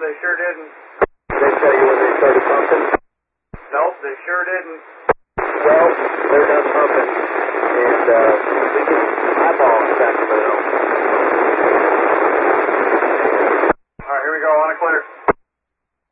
they sure didn't. Did they tell you when they started pumping? Nope, they sure didn't. Well, they're done pumping, and we can eyeball Sacramento. All right, here we go, on a clear.